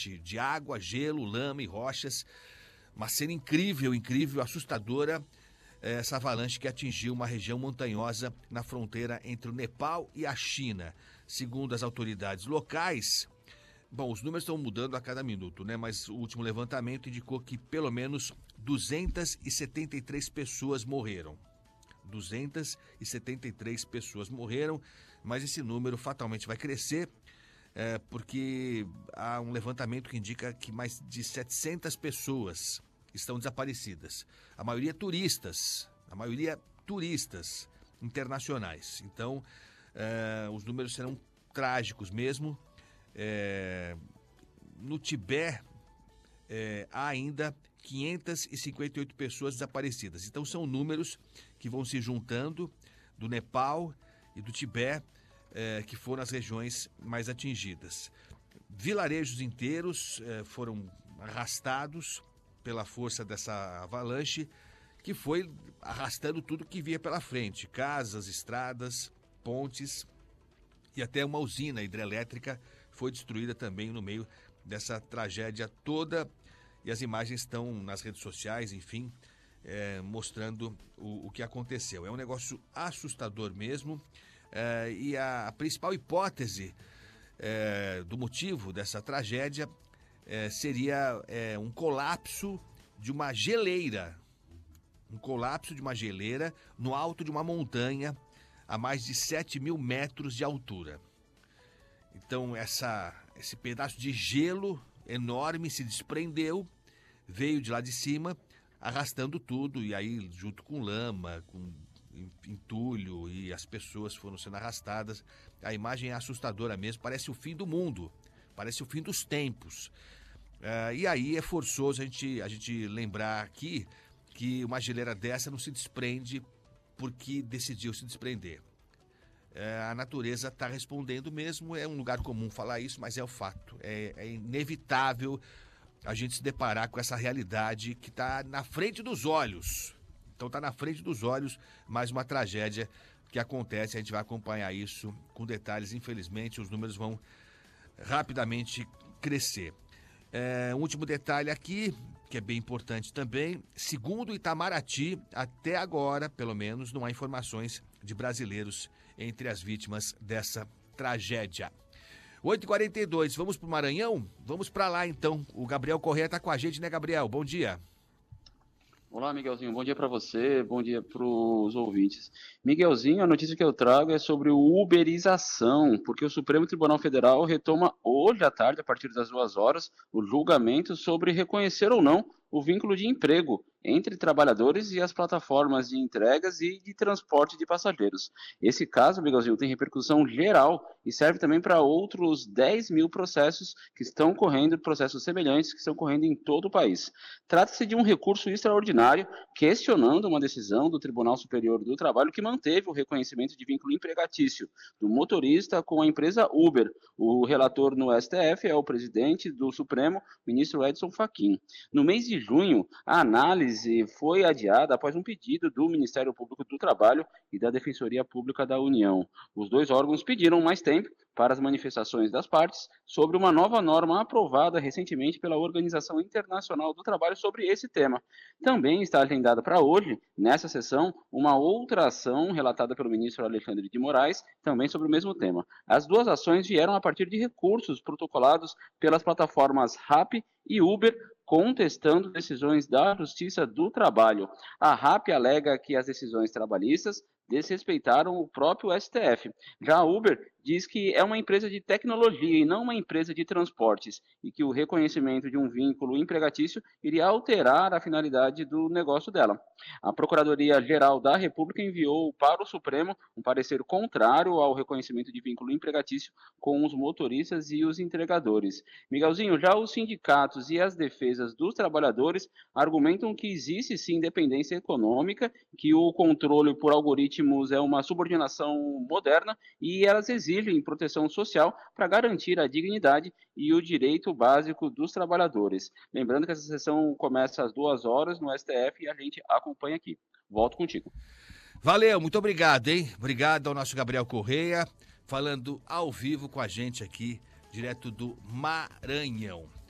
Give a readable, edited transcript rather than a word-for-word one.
avalanche de água, gelo, lama e rochas. Uma cena incrível, assustadora. Essa avalanche que atingiu uma região montanhosa na fronteira entre o Nepal e a China. Segundo as autoridades locais, bom, os números estão mudando a cada minuto, né? Mas o último levantamento indicou que pelo menos 273 pessoas morreram. 273 pessoas morreram, mas esse número fatalmente vai crescer, porque há um levantamento que indica que mais de 700 pessoas estão desaparecidas. A maioria turistas internacionais. Então, os números serão trágicos mesmo. No Tibete, há ainda 558 pessoas desaparecidas. Então, são números que vão se juntando do Nepal e do Tibete, que foram as regiões mais atingidas. Vilarejos inteiros foram arrastados pela força dessa avalanche, que foi arrastando tudo que via pela frente. Casas, estradas, pontes e até uma usina hidrelétrica foi destruída também no meio dessa tragédia toda. E as imagens estão nas redes sociais, enfim, mostrando o que aconteceu. É um negócio assustador mesmo. E a principal hipótese do motivo dessa tragédia seria um colapso de uma geleira. Um colapso de uma geleira no alto de uma montanha a mais de 7.000 metros de altura. Então, esse pedaço de gelo enorme se desprendeu, veio de lá de cima, arrastando tudo, e aí, junto com lama, com entulho, e as pessoas foram sendo arrastadas. A imagem é assustadora mesmo, parece o fim do mundo, parece o fim dos tempos. E aí é forçoso a gente lembrar aqui que uma geleira dessa não se desprende porque decidiu se desprender. A natureza está respondendo mesmo, é um lugar comum falar isso, mas é o fato. É inevitável a gente se deparar com essa realidade que está na frente dos olhos. Então está na frente dos olhos mais uma tragédia que acontece, a gente vai acompanhar isso com detalhes. Infelizmente, os números vão rapidamente crescer. Um último detalhe aqui, que é bem importante também. Segundo o Itamaraty, até agora, pelo menos, não há informações de brasileiros entre as vítimas dessa tragédia. 8h42, vamos para o Maranhão? Vamos para lá, então. O Gabriel Corrêa está com a gente, né, Gabriel? Bom dia. Olá, Miguelzinho. Bom dia para você, bom dia para os ouvintes. Miguelzinho, a notícia que eu trago é sobre uberização, porque o Supremo Tribunal Federal retoma hoje à tarde, a partir das 2 horas, o julgamento sobre reconhecer ou não o vínculo de emprego entre trabalhadores e as plataformas de entregas e de transporte de passageiros. Esse caso, Miguelzinho, tem repercussão geral e serve também para outros 10.000 processos que estão correndo, processos semelhantes que estão correndo em todo o país. Trata-se de um recurso extraordinário questionando uma decisão do Tribunal Superior do Trabalho que manteve o reconhecimento de vínculo empregatício do motorista com a empresa Uber. O relator no STF é o presidente do Supremo, ministro Edson Fachin. No mês de junho, a análise foi adiada após um pedido do Ministério Público do Trabalho e da Defensoria Pública da União. Os dois órgãos pediram mais tempo para as manifestações das partes sobre uma nova norma aprovada recentemente pela Organização Internacional do Trabalho sobre esse tema. Também está agendada para hoje, nessa sessão, uma outra ação relatada pelo ministro Alexandre de Moraes, também sobre o mesmo tema. As duas ações vieram a partir de recursos protocolados pelas plataformas Rappi e Uber, contestando decisões da Justiça do Trabalho. A Rappi alega que as decisões trabalhistas desrespeitaram o próprio STF. Já a Uber diz que é uma empresa de tecnologia e não uma empresa de transportes, e que o reconhecimento de um vínculo empregatício iria alterar a finalidade do negócio dela. A Procuradoria-Geral da República enviou para o Supremo um parecer contrário ao reconhecimento de vínculo empregatício com os motoristas e os entregadores. Miguelzinho, já os sindicatos e as defesas dos trabalhadores argumentam que existe sim dependência econômica, que o controle por algoritmos é uma subordinação moderna e elas exigem proteção social para garantir a dignidade e o direito básico dos trabalhadores. Lembrando que essa sessão começa às 2 horas no STF e a gente acompanha aqui. Volto contigo. Valeu, muito obrigado, hein? Obrigado ao nosso Gabriel Corrêa, falando ao vivo com a gente aqui, direto do Maranhão.